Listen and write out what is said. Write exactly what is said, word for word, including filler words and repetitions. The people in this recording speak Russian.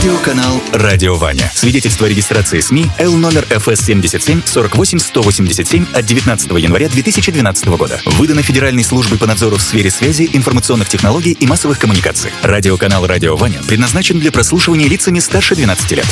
Радиоканал «Радио Ваня». Свидетельство о регистрации СМИ Л номер эф эс семьдесят семь сорок восемь сто восемьдесят семь от девятнадцатого января две тысячи двенадцатого года. Выдано Федеральной службой по надзору в сфере связи, информационных технологий и массовых коммуникаций. Радиоканал «Радио Ваня» предназначен для прослушивания лицами старше двенадцати лет.